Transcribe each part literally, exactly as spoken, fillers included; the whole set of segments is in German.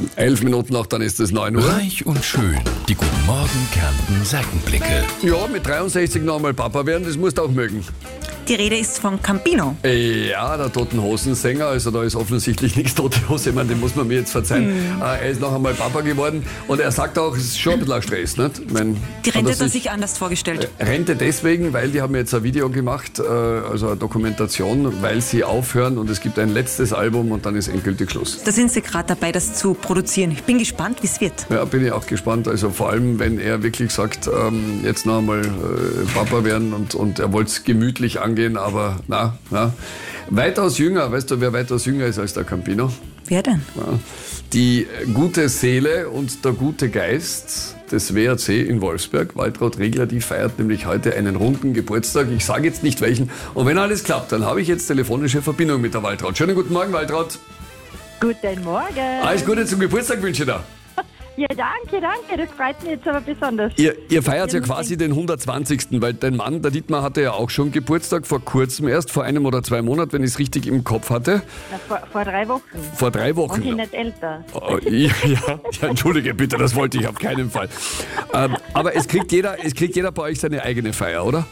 Elf Minuten noch, dann ist es neun Uhr. Reich und schön. Die Guten Morgen Kärnten Seitenblicke. Ja, mit dreiundsechzig noch einmal Papa werden, das musst du auch mögen. Die Rede ist von Campino. Ja, der Toten Hosen-Sänger, also da ist offensichtlich nichts Tote Hose, ich meine, den muss man mir jetzt verzeihen. Mm. Er ist noch einmal Papa geworden und er sagt auch, es ist schon ein bisschen ein Stress. Nicht? Ich meine, die Rente hat er sich sich anders vorgestellt. Rente deswegen, weil die haben jetzt ein Video gemacht, also eine Dokumentation, weil sie aufhören und es gibt ein letztes Album und dann ist endgültig Schluss. Da sind sie gerade dabei, das zu produzieren. Ich bin gespannt, wie es wird. Ja, bin ich auch gespannt. Also vor allem, wenn er wirklich sagt, ähm, jetzt noch einmal äh, Papa werden und, und er wollte es gemütlich angehen, aber na, na. Weitaus jünger, weißt du, wer weitaus jünger ist als der Campino? Wer denn? Ja, die gute Seele und der gute Geist des W R C in Wolfsberg, Waltraud Regler, die feiert nämlich heute einen runden Geburtstag. Ich sage jetzt nicht welchen. Und wenn alles klappt, dann habe ich jetzt telefonische Verbindung mit der Waltraud. Schönen guten Morgen, Waltraud. Guten Morgen. Alles Gute zum Geburtstag wünsche ich dir. Ja, danke, danke. Das freut mich jetzt aber besonders. Ihr, ihr feiert ja quasi den hundertzwanzigsten weil dein Mann, der Dietmar, hatte ja auch schon Geburtstag, vor kurzem erst, vor einem oder zwei Monaten, wenn ich es richtig im Kopf hatte. Na, vor, vor drei Wochen. Vor drei Wochen. Und ich nicht älter. Oh, ja, ja, ja, entschuldige bitte, das wollte ich auf keinen Fall. Ähm, aber es kriegt, jeder, es kriegt jeder bei euch seine eigene Feier, oder?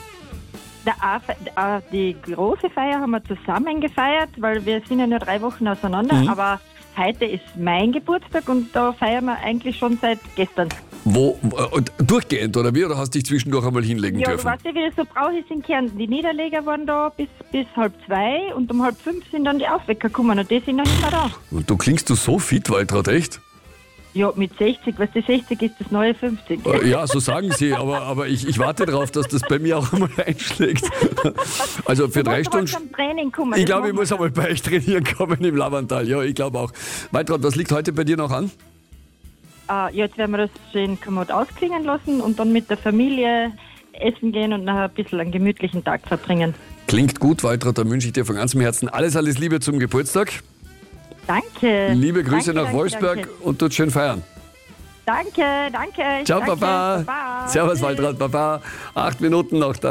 Der, die große Feier haben wir zusammen gefeiert, weil wir sind ja nur drei Wochen auseinander, mhm. aber heute ist mein Geburtstag und da feiern wir eigentlich schon seit gestern. Wo? Und durchgehend, oder wie? Oder hast du dich zwischendurch einmal hinlegen ja, dürfen? Ja, du weißt ja, wie das so braucht ist in Kärnten. Die Niederleger waren da bis, bis halb zwei und um halb fünf sind dann die Aufwecker gekommen und die sind noch nicht mehr da. Und du klingst du so fit, Waltraud, echt? Ja, mit sechzig, weißt du, sechzig ist das neue fünfzig. Ja, so sagen sie, aber, aber ich, ich warte darauf, dass das bei mir auch einmal einschlägt. Also für drei Stunden. Zum Training kommen, ich glaube, ich muss einmal bei euch trainieren kommen im Lavantal. Ja, ich glaube auch. Waltraud, was liegt heute bei dir noch an? Uh, jetzt werden wir das schön kommod ausklingen lassen und dann mit der Familie essen gehen und nachher ein bisschen einen gemütlichen Tag verbringen. Klingt gut, Waltraud, dann wünsche ich dir von ganzem Herzen alles, alles Liebe zum Geburtstag. Danke. Liebe Grüße danke, nach Wolfsberg danke. Und dort schön feiern. Danke, danke. Ciao, danke, Papa. Papa. Servus, Waltraud, Papa. Acht Minuten noch.